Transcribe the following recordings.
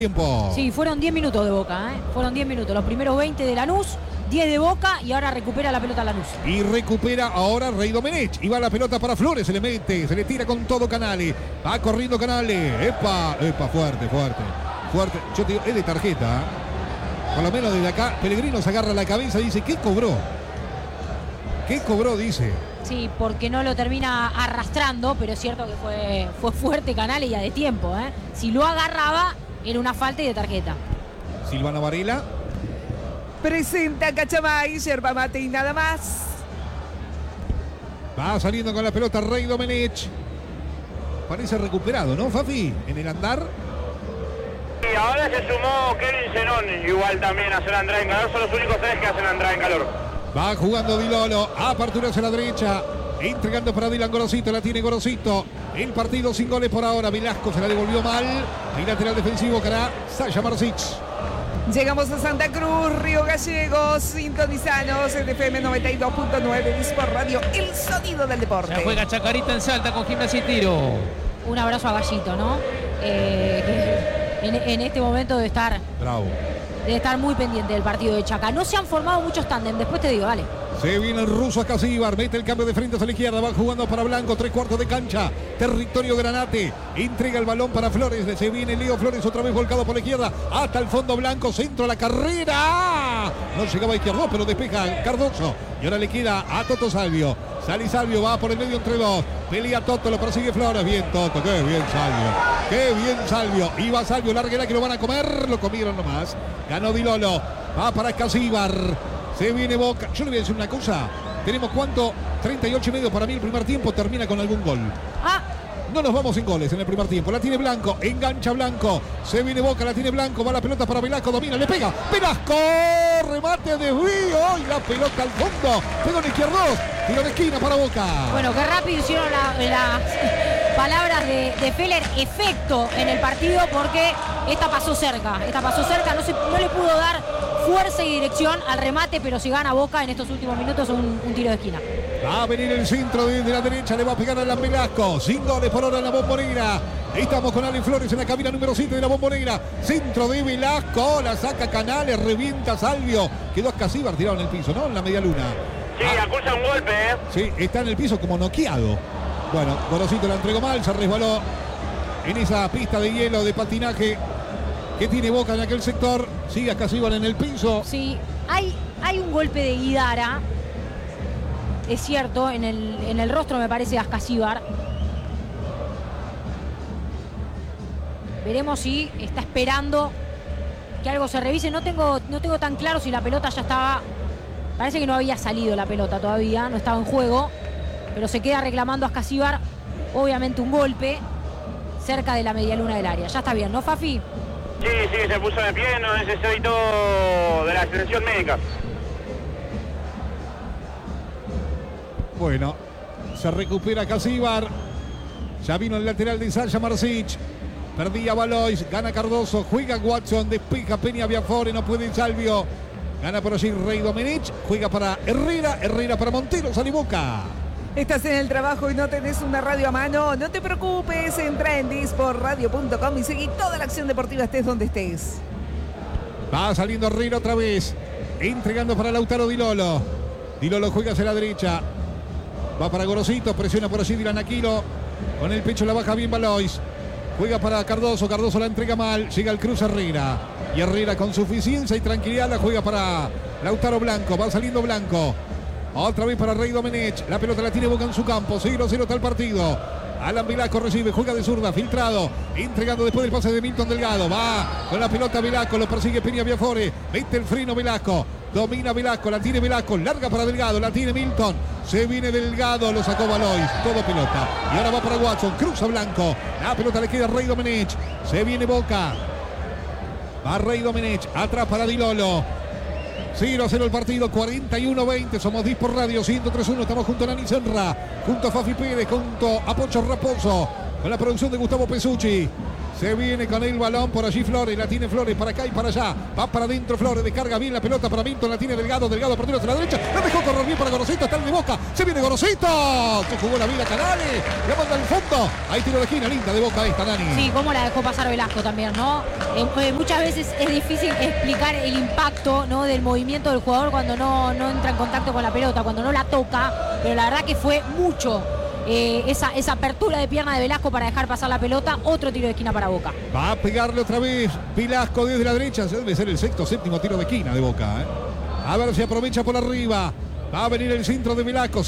tiempo. Sí, fueron 10 minutos de Boca, fueron 10 minutos. Los primeros 20 de Lanús, 10 de Boca y ahora recupera la pelota Lanús. Y recupera ahora Rey Domenech. Y va la pelota para Flores, se le mete, se le tira con todo Canale. Va corriendo Canale. Epa, fuerte. Yo te digo, es de tarjeta. Por lo menos desde acá, Pellegrino se agarra la cabeza y dice, ¿qué cobró? ¿Qué cobró? Dice. Sí, porque no lo termina arrastrando, pero es cierto que fue fuerte Canale y a de tiempo. Si lo agarraba, era una falta y de tarjeta. Silvana Varela. Presenta Cachamay, yerba mate y nada más. Va saliendo con la pelota Rey Domenech. Parece recuperado, ¿no, Fafi? En el andar. Y ahora se sumó Kevin Zenón, igual también a Zona Andrade en calor. Son los únicos tres que hacen Andrade en calor. Va jugando Di Lolo. Apertura hacia la derecha. Entregando para Dylan Gorosito. La tiene Gorosito. El partido sin goles por ahora. Velasco se la devolvió mal. El lateral defensivo para Sasha Marsic. Llegamos a Santa Cruz, Río Gallegos, sintonizanos en FM 92.9 Dispor Radio, el sonido del deporte. Ya juega Chacarita en Salta con Gimnasia y Tiro. Un abrazo a Gallito, ¿no? En este momento debe estar muy pendiente del partido de Chaca. No se han formado muchos tándem, después te digo, dale. Se viene el ruso a Casíbar, mete el cambio de frente hacia la izquierda, va jugando para Blanco, 3/4 de cancha, territorio Granate, entrega el balón para Flores, se viene Leo Flores otra vez volcado por la izquierda, hasta el fondo Blanco, centro a la carrera, no llegaba a izquierda, pero despeja Cardoso, y ahora le queda a Toto Salvio, sale Salvio, va por el medio entre dos, pelea Toto, lo persigue Flores, bien Toto, qué bien Salvio, y va Salvio, larguera que lo van a comer, lo comieron nomás, ganó Di Lolo, va para Casíbar. Se viene Boca. Yo le voy a decir una cosa. Tenemos cuánto, 38,5 para mí el primer tiempo. Termina con algún gol. No nos vamos sin goles en el primer tiempo. La tiene Blanco, engancha Blanco. Se viene Boca, la tiene Blanco. Va la pelota para Velasco, domina, le pega. Velasco, remate, desvío. Y la pelota al fondo. Pegó en izquierdos. Tiro de esquina para Boca. Bueno, qué rápido hicieron las palabras de Feller efecto en el partido porque esta pasó cerca. No le pudo dar fuerza y dirección al remate, pero si gana Boca en estos últimos minutos un tiro de esquina. Va a venir el centro desde la derecha, le va a pegar a la Velasco. 5 goles por hora en la Bombonera. Estamos con Ale Flores en la cabina número 7 de la Bombonera. Centro de Velasco, la saca Canales, revienta Salvio. Quedó a Casíbar tirado en el piso, ¿no? En la media luna. Sí, acusa un golpe, Sí, está en el piso como noqueado. Bueno, Gorosito la entregó mal, se resbaló en esa pista de hielo de patinaje que tiene Boca en aquel sector. Sigue a Casíbar en el piso. Sí, hay un golpe de Guidara. Es cierto, en el rostro me parece a Casíbar. Veremos si está esperando que algo se revise. No tengo tan claro si la pelota ya estaba. Parece que no había salido la pelota todavía, no estaba en juego. Pero se queda reclamando a Casíbar, obviamente un golpe cerca de la medialuna del área. Ya está bien, ¿no, Fafi? Sí, se puso de pie, no necesitó de la atención médica. Bueno, se recupera Casíbar. Ya vino el lateral de Sasha Marsic. Perdía Valois, gana Cardoso, juega Watson, despeja Peña Biafore, no puede Salvio. Gana por allí Rey Domenech, juega para Herrera para Montero, sale Boca. ¿Estás en el trabajo y no tenés una radio a mano? No te preocupes, entra en disporradio.com y seguí toda la acción deportiva estés donde estés. Va saliendo Herrera otra vez, entregando para Lautaro Di Lolo. Di Lolo juega hacia la derecha, va para Gorosito, presiona por allí Dylan Aquilo, con el pecho la baja bien Valois. Juega para Cardoso la entrega mal, llega el cruz Herrera. Y Herrera con suficiencia y tranquilidad la juega para Lautaro Blanco, va saliendo Blanco. Otra vez para Rey Domenech, la pelota la tiene Boca en su campo, 0-0 está el partido. Alan Velasco recibe, juega de zurda, filtrado, entregando después del pase de Milton Delgado, va con la pelota Velasco, lo persigue Peña Biafore, mete el freno Velasco, domina Velasco, la tiene Velasco, larga para Delgado, la tiene Milton, se viene Delgado, lo sacó Valois, todo pelota, y ahora va para Watson, cruza Blanco, la pelota le queda a Rey Domenech, se viene Boca, va Rey Domenech, atrás para Di Lolo. 0-0 el partido, 41-20, somos Dispor Radio 103.1, estamos junto a Nani Senra, junto a Fafi Pérez, junto a Pocho Raposo, con la producción de Gustavo Pesucci. Se viene con el balón por allí Flores, la tiene Flores para acá y para allá. Va para adentro Flores, descarga bien la pelota para Milton, la tiene Delgado perdió hacia la derecha. La dejó correr bien para Gorosito, está el de Boca. Se viene Gorosito, que jugó la vida Canales. La manda al fondo. Ahí tiro de esquina, linda de Boca esta, Dani. Sí, cómo la dejó pasar Velasco también, ¿no? Muchas veces es difícil explicar el impacto, ¿no?, del movimiento del jugador cuando no entra en contacto con la pelota, cuando no la toca. Pero la verdad que fue mucho. Esa apertura de pierna de Velasco para dejar pasar la pelota. Otro tiro de esquina para Boca. Va a pegarle otra vez Velasco desde la derecha. Debe ser el sexto o séptimo tiro de esquina de Boca, ¿eh? A ver si aprovecha por arriba. Va a venir el centro de Velasco.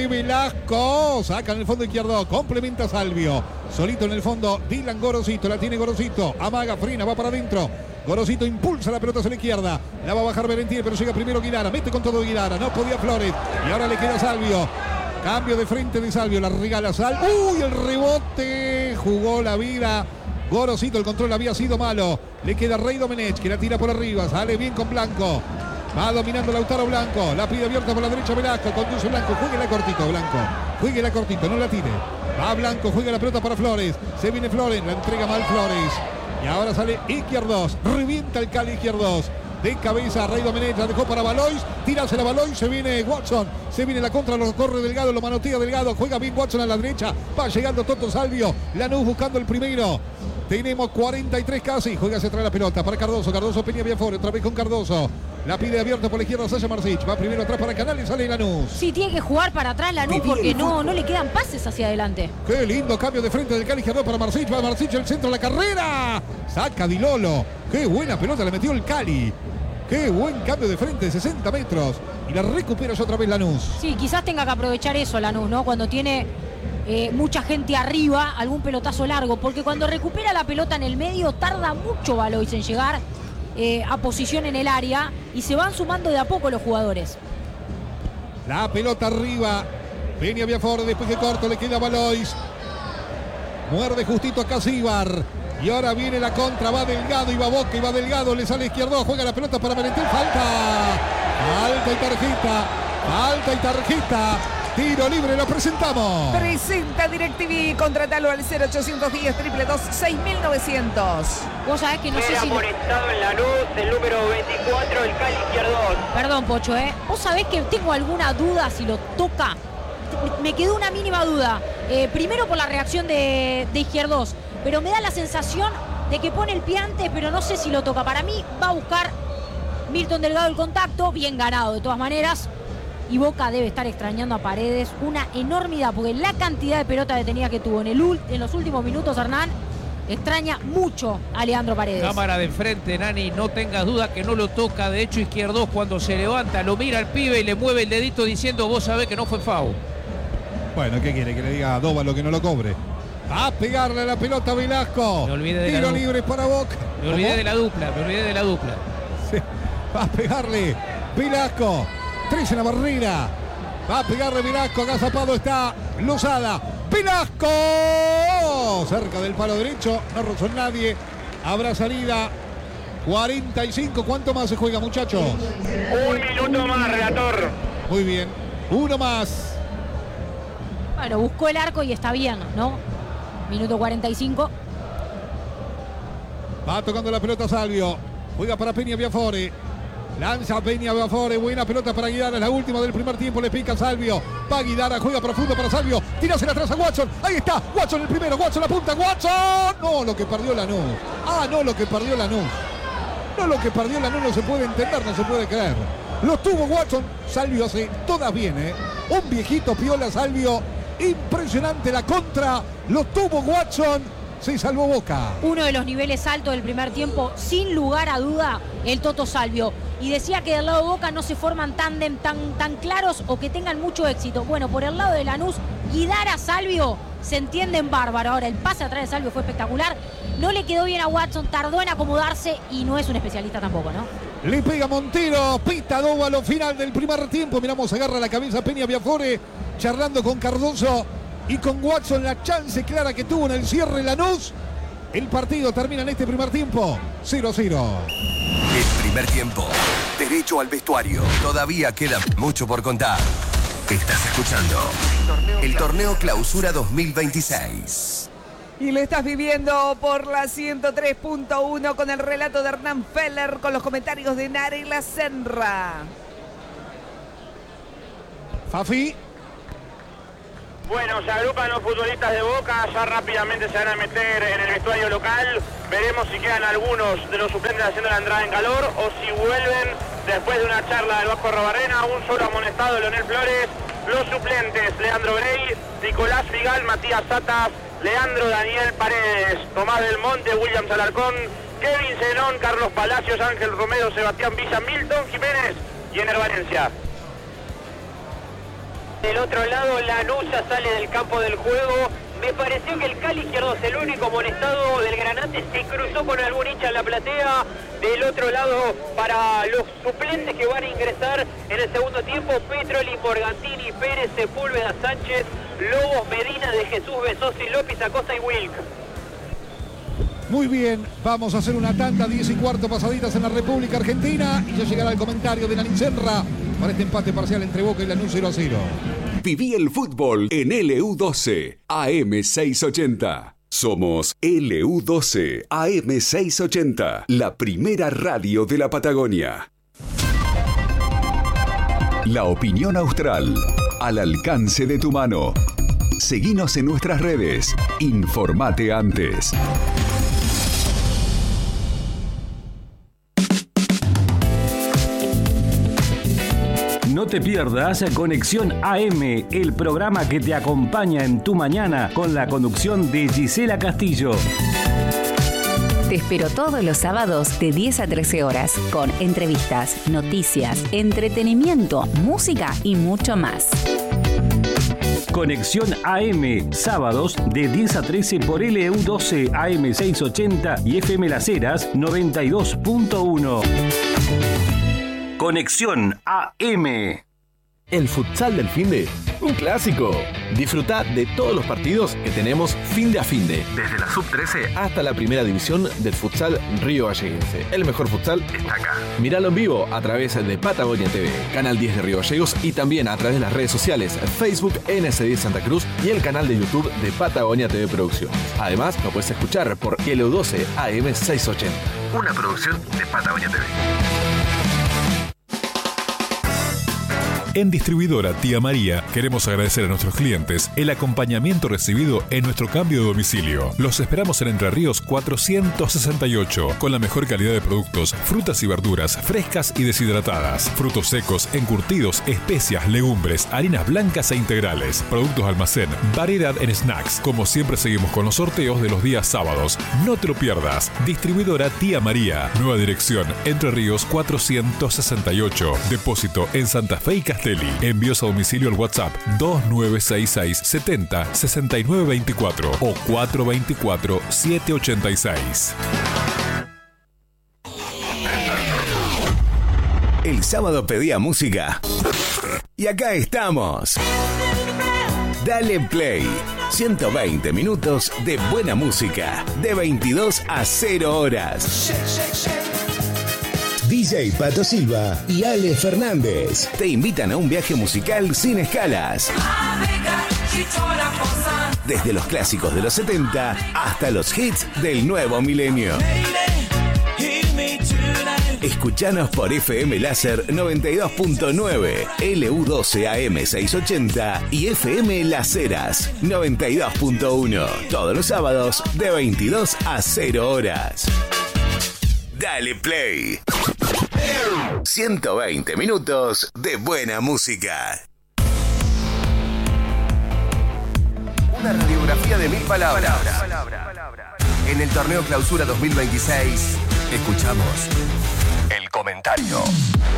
Saca en el fondo izquierdo. Complementa Salvio. Solito en el fondo Dylan Gorosito. La tiene Gorosito. Amaga, frena, va para adentro. Gorosito impulsa la pelota hacia la izquierda. La va a bajar Berentier, pero llega primero Guilara. Mete con todo Guilara. No podía Flores. Y ahora le queda Salvio. Cambio de frente de Salvio, la regala Salvio. ¡Uy! El rebote. Jugó la vida. Gorosito, el control había sido malo. Le queda Rey Domenech, que la tira por arriba. Sale bien con Blanco. Va dominando Lautaro Blanco. La pide abierta por la derecha Velasco. Conduce Blanco. Jueguela cortito, Blanco. Jueguela cortito, no la tire. Va Blanco, juega la pelota para Flores. Se viene Flores, la entrega mal Flores. Y ahora sale Izquierdos. Revienta el Cali Izquierdos. De cabeza, Rey Domenech, la dejó para Valois. Tírasela Valois, se viene Watson. Se viene la contra, lo corre Delgado, lo manotea Delgado. Juega bien Watson a la derecha. Va llegando Toto Salvio. Lanús buscando el primero. Tenemos 43 casi. Juega hacia atrás la pelota para Cardoso. Cardoso, Peña Biafore. Otra vez con Cardoso. La pide abierta por la izquierda Sasha Marcich. Va primero atrás para Canales y sale Lanús. Sí, tiene que jugar para atrás Lanús porque no le quedan pases hacia adelante. Qué lindo cambio de frente del Cali izquierdo para Marcich. Va Marcich al centro de la carrera. Saca Di Lolo. Qué buena pelota le metió el Cali. Qué buen cambio de frente de 60 metros. Y la recupera otra vez Lanús. Sí, quizás tenga que aprovechar eso Lanús, ¿no? Cuando tiene mucha gente arriba, algún pelotazo largo. Porque cuando recupera la pelota en el medio, tarda mucho Valois en llegar a posición en el área. Y se van sumando de a poco los jugadores. La pelota arriba. Peña Biafore, después que corto le queda Valois. Muerde justito a Casíbar. Y ahora viene la contra, va Delgado y va Boca y va Delgado, le sale izquierdo, juega la pelota para Valentín, falta y tarjeta, tiro libre, lo presentamos. Presenta DirecTV, contratalo al 0810 222 6900. Vos sabés que no sé Queda si... amonestado en Lanús el número 24, el Cali Izquierdos. Perdón, Pocho, Vos sabés que tengo alguna duda si lo toca. Me quedó una mínima duda. Primero por la reacción de Izquierdos. Pero me da la sensación de que pone el pie antes, pero no sé si lo toca. Para mí va a buscar Milton Delgado el contacto, bien ganado de todas maneras. Y Boca debe estar extrañando a Paredes una enormidad, porque la cantidad de pelota detenida que tuvo en los últimos minutos, Hernán, extraña mucho a Leandro Paredes. Cámara de frente, Nani, no tengas duda que no lo toca. De hecho, Izquierdos cuando se levanta, lo mira al pibe y le mueve el dedito diciendo, vos sabés que no fue foul. Bueno, ¿qué quiere? Que le diga a Dóvalo que no lo cobre. A pegarle a la pelota Velasco. Me olvidé de tiro libre para Boca. Me olvidé de la dupla. Sí. Va a pegarle Velasco. 3 en la barrera. Va a pegarle Velasco. Agazapado está Lozada. Velasco. Cerca del palo derecho. No rozó nadie. Habrá salida. 45. ¿Cuánto más se juega, muchachos? 1 minuto más, relator. Muy bien. 1 más. Bueno, buscó el arco y está bien, ¿no? Minuto 45. Va tocando la pelota Salvio. Juega para Peña Biafore. Lanza Peña Biafore. Buena pelota para Guidara. Es la última del primer tiempo. Le pica Salvio. Va Guidara. Juega profundo para Salvio. Tírasela atrás a Watson. Ahí está. Watson el primero. Watson la punta. Watson. No, lo que perdió Lanús. No, lo que perdió Lanús. No, lo que perdió Lanús no se puede entender. No se puede creer. Lo tuvo Watson. Salvio hace todas bien, Un viejito piola Salvio. Impresionante la contra. Lo tuvo Watson. Se salvó Boca. Uno de los niveles altos del primer tiempo, sin lugar a duda, el Toto Salvio. Y decía que del lado de Boca no se forman tándem tan claros o que tengan mucho éxito. Bueno, por el lado de Lanús, Guidara Salvio se entienden bárbaro. Ahora, el pase atrás de Salvio fue espectacular. No le quedó bien a Watson, tardó en acomodarse y no es un especialista tampoco, ¿no? Le pega Montero, pita Dóvalo, final del primer tiempo. Miramos, agarra la cabeza Peña Biafore, charlando con Cardoso y con Watson, la chance clara que tuvo en el cierre Lanús. El partido termina en este primer tiempo 0-0. El primer tiempo, derecho al vestuario. Todavía queda mucho por contar. Estás escuchando el torneo Clausura 2026. Y lo estás viviendo por la 103.1 con el relato de Hernán Feller, con los comentarios de Nare Lasenra. Fafi. Bueno, se agrupan los futbolistas de Boca, ya rápidamente se van a meter en el vestuario local. Veremos si quedan algunos de los suplentes haciendo la entrada en calor o si vuelven después de una charla del Vasco Robarrena. Un solo amonestado, Leonel Flores. Los suplentes, Leandro Grey, Nicolás Figal, Matías Satas, Leandro Daniel Paredes, Tomás del Monte, William Alarcón, Kevin Zenón, Carlos Palacios, Ángel Romero, Sebastián Villa, Milton Jiménez y Ener Valencia. Del otro lado, Lanús ya sale del campo del juego. Me pareció que el Cali Izquierdos, el único amonestado del Granate, se cruzó con algún hincha en la platea. Del otro lado, para los suplentes que van a ingresar en el segundo tiempo, Petroli, Morgantini, Pérez, Sepúlveda, Sánchez, Lobos, Medina, De Jesús, Besosi, López, Acosta y Wilk. Muy bien, vamos a hacer una tanda, 10:15 pasaditas en la República Argentina. Y ya llegará el comentario de Nani Senra para este empate parcial entre Boca y Lanús 0-0. Viví el fútbol en LU12 AM680. Somos LU12 AM680, la primera radio de la Patagonia. La opinión austral, al alcance de tu mano. Seguinos en nuestras redes. Informate antes. No te pierdas Conexión AM, el programa que te acompaña en tu mañana con la conducción de Gisela Castillo. Te espero todos los sábados de 10 a 13 horas con entrevistas, noticias, entretenimiento, música y mucho más. Conexión AM, sábados de 10 a 13 por LU12 AM680 y FM Las Heras 92.1. Conexión AM. El futsal del finde, un clásico. Disfruta de todos los partidos que tenemos finde a finde. Desde la sub-13 hasta la primera división del futsal Río Galleguense. El mejor futsal está acá. Míralo en vivo a través de Patagonia TV, Canal 10 de Río Gallegos y también a través de las redes sociales Facebook NS10 Santa Cruz y el canal de YouTube de Patagonia TV Producciones. Además, lo puedes escuchar por LU12 AM680. Una producción de Patagonia TV. En Distribuidora Tía María queremos agradecer a nuestros clientes el acompañamiento recibido en nuestro cambio de domicilio. Los esperamos en Entre Ríos 468 con la mejor calidad de productos, frutas y verduras frescas y deshidratadas, frutos secos, encurtidos, especias, legumbres, harinas blancas e integrales, productos almacén, variedad en snacks. Como siempre seguimos con los sorteos de los días sábados. No te lo pierdas. Distribuidora Tía María. Nueva dirección Entre Ríos 468. Depósito en Santa Fe y Castelli. Envíos a domicilio al WhatsApp 2966 70 69 24 o 424 786. El sábado pedía música y acá estamos. Dale Play. 120 minutos de buena música de 22 a 0 horas. DJ Pato Silva y Ale Fernández te invitan a un viaje musical sin escalas. Desde los clásicos de los 70 hasta los hits del nuevo milenio. Escuchanos por FM Láser 92.9, LU12 AM680 y FM Las Heras 92.1. Todos los sábados de 22 a 0 horas. Dale Play. 120 minutos de buena música. Una radiografía de 1000 palabras. En el torneo Clausura 2026, escuchamos el comentario.